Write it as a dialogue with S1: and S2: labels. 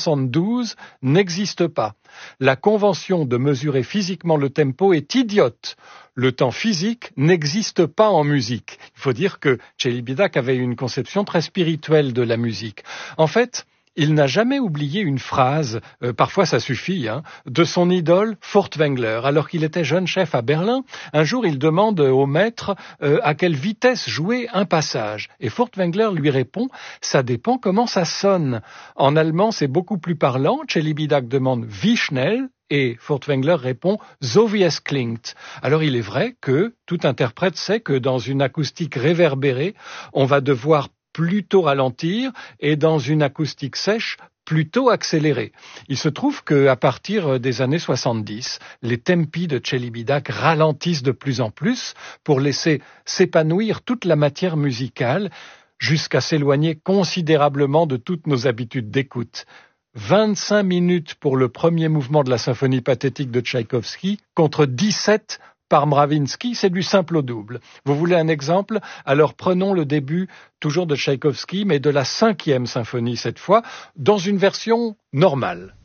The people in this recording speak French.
S1: 72 n'existe pas. La convention de mesurer physiquement le tempo est idiote. Le temps physique n'existe pas en musique. Il faut dire que Celibidache avait une conception très spirituelle de la musique. En fait, il n'a jamais oublié une phrase, parfois ça suffit, de son idole Furtwängler. Alors qu'il était jeune chef à Berlin, un jour il demande au maître à quelle vitesse jouer un passage. Et Furtwängler lui répond « ça dépend comment ça sonne ». En allemand, c'est beaucoup plus parlant. Celibidache demande « wie schnell ?» et Furtwängler répond « so wie es klingt ». Alors il est vrai que tout interprète sait que dans une acoustique réverbérée, on va devoir plutôt ralentir et dans une acoustique sèche, plutôt accélérer. Il se trouve qu'à partir des années 70, les tempi de Celibidache ralentissent de plus en plus pour laisser s'épanouir toute la matière musicale jusqu'à s'éloigner considérablement de toutes nos habitudes d'écoute. 25 minutes pour le premier mouvement de la symphonie pathétique de Tchaïkovski contre 17 par Mravinsky, c'est du simple au double. Vous voulez un exemple? Alors prenons le début, toujours de Tchaïkovski, mais de la 5e symphonie cette fois, dans une version normale.